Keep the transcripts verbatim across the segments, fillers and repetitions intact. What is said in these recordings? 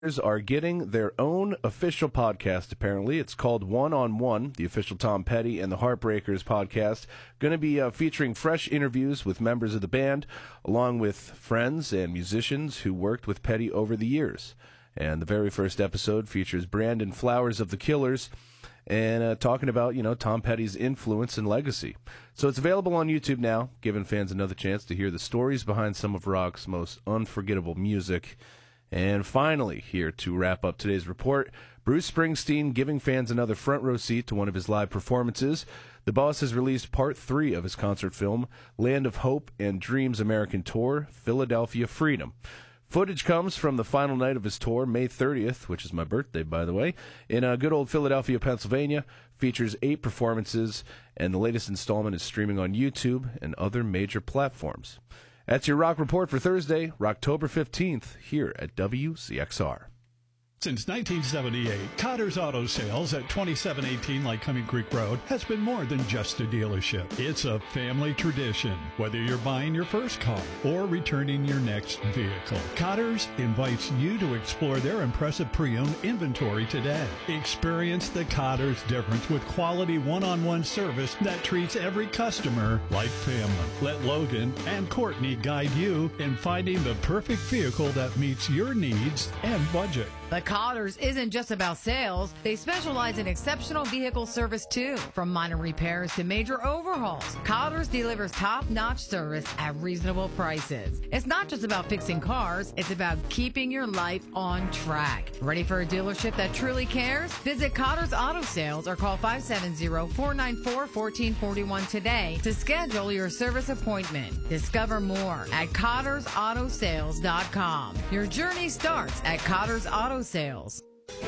are getting their own official podcast, apparently. It's called One on One, the official Tom Petty and the Heartbreakers podcast. Going to be uh, featuring fresh interviews with members of the band, along with friends and musicians who worked with Petty over the years. And the very first episode features Brandon Flowers of the Killers, and uh, talking about, you know, Tom Petty's influence and legacy. So it's available on YouTube now, giving fans another chance to hear the stories behind some of rock's most unforgettable music. And finally, here to wrap up today's report, Bruce Springsteen giving fans another front row seat to one of his live performances. The boss has released part three of his concert film, Land of Hope and Dreams American Tour, Philadelphia Freedom. Footage comes from the final night of his tour, May thirtieth, which is my birthday, by the way, in uh, good old Philadelphia, Pennsylvania. Features eight performances, and the latest installment is streaming on YouTube and other major platforms. That's your Rock Report for Thursday, October fifteenth, here at W C X R. Since nineteen seventy-eight, Cotter's Auto Sales at twenty-seven eighteen Lycoming Creek Road has been more than just a dealership. It's a family tradition. Whether you're buying your first car or returning your next vehicle, Cotter's invites you to explore their impressive pre-owned inventory today. Experience the Cotter's difference with quality one-on-one service that treats every customer like family. Let Logan and Courtney guide you in finding the perfect vehicle that meets your needs and budget. The Cotters isn't just about sales. They specialize in exceptional vehicle service, too. From minor repairs to major overhauls, Cotters delivers top-notch service at reasonable prices. It's not just about fixing cars. It's about keeping your life on track. Ready for a dealership that truly cares? Visit Cotters Auto Sales or call five seven zero, four nine four, one four four one today to schedule your service appointment. Discover more at cotters auto sales dot com. Your journey starts at Cotters Auto Sales.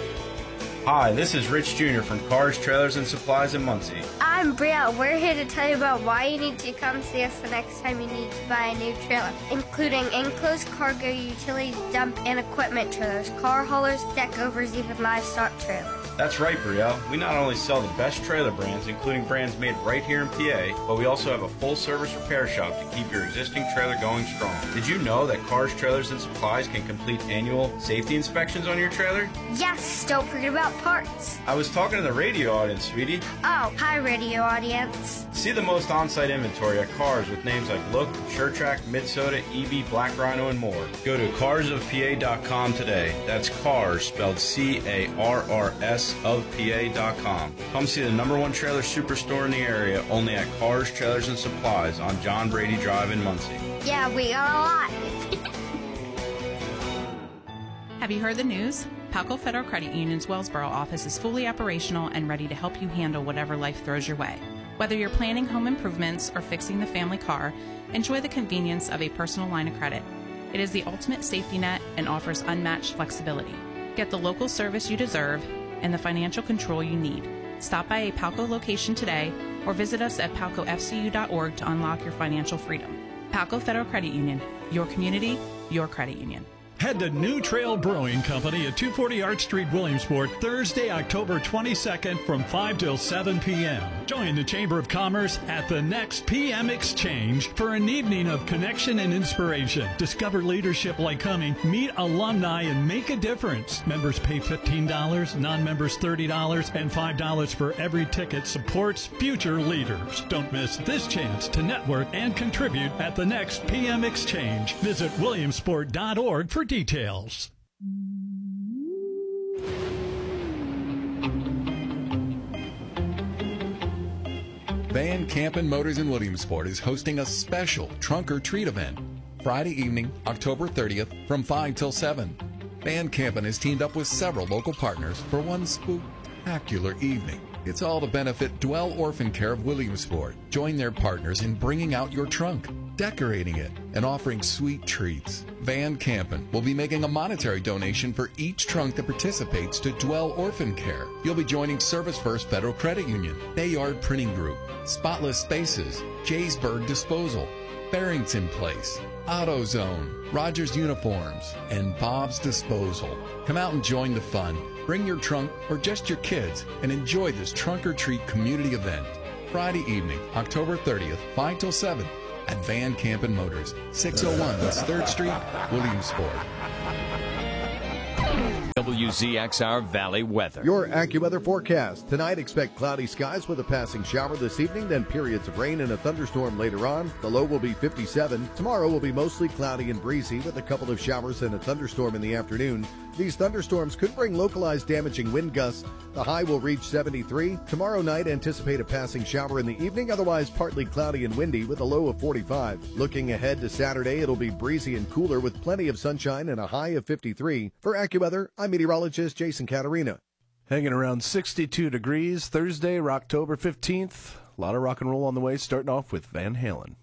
Hi, this is Rich Junior from Cars, Trailers, and Supplies in Muncie. I'm Brielle. We're here to tell you about why you need to come see us the next time you need to buy a new trailer, including enclosed cargo, utilities, dump, and equipment trailers, car haulers, deck overs, even livestock trailers. That's right, Brielle. We not only sell the best trailer brands, including brands made right here in P A, but we also have a full-service repair shop to keep your existing trailer going strong. Did you know that Cars, Trailers, and Supplies can complete annual safety inspections on your trailer? Yes, don't forget about parts. I was talking to the radio audience, sweetie. Oh, hi, radio audience. See the most on-site inventory at Cars with names like Look, SureTrack, Midsoda, E V, Black Rhino, and more. Go to cars of P A dot com today. That's Cars, spelled C A R R S of P A dot com. Come see the number one trailer superstore in the area, only at Cars, Trailers, and Supplies on John Brady Drive in Muncie. Yeah, we got a lot. Have you heard the news? Palco Federal Credit Union's Wellsboro office is fully operational and ready to help you handle whatever life throws your way. Whether you're planning home improvements or fixing the family car, enjoy the convenience of a personal line of credit. It is the ultimate safety net and offers unmatched flexibility. Get the local service you deserve and the financial control you need. Stop by a Palco location today or visit us at palco f c u dot org to unlock your financial freedom. Palco Federal Credit Union, your community, your credit union. Head to New Trail Brewing Company at two forty Arch Street, Williamsport, Thursday, October twenty-second from five till seven p.m. Join the Chamber of Commerce at the next P M Exchange for an evening of connection and inspiration. Discover leadership like coming, meet alumni, and make a difference. Members pay fifteen dollars, non-members thirty dollars, and five dollars for every ticket supports future leaders. Don't miss this chance to network and contribute at the next P M Exchange. Visit williamsport dot org for details. Van Campen Motors in Williamsport is hosting a special trunk or treat event Friday evening, October thirtieth from five till seven. Van Campen has teamed up with several local partners for one spectacular evening. It's all to benefit Dwell Orphan Care of Williamsport. Join their partners in bringing out your trunk, decorating it, and offering sweet treats. Van Campen will be making a monetary donation for each trunk that participates to Dwell Orphan Care. You'll be joining Service First Federal Credit Union, Bayard Printing Group, Spotless Spaces, Jaysburg Disposal, Barrington Place, AutoZone, Rogers Uniforms, and Bob's Disposal. Come out and join the fun. Bring your trunk or just your kids and enjoy this trunk or treat community event. Friday evening, October thirtieth, five till seven at Van Campen Motors, six oh one West third Street, Williamsport. W Z X R Valley weather. Your AccuWeather forecast. Tonight, expect cloudy skies with a passing shower this evening, then periods of rain and a thunderstorm later on. The low will be fifty-seven. Tomorrow will be mostly cloudy and breezy with a couple of showers and a thunderstorm in the afternoon. These thunderstorms could bring localized damaging wind gusts. The high will reach seventy-three. Tomorrow night, anticipate a passing shower in the evening, otherwise partly cloudy and windy with a low of forty-five. Looking ahead to Saturday, it'll be breezy and cooler with plenty of sunshine and a high of fifty-three. For AccuWeather, I'm meteorologist Jason Catarina. Hanging around sixty-two degrees Thursday, October fifteenth. A lot of rock and roll on the way, starting off with Van Halen.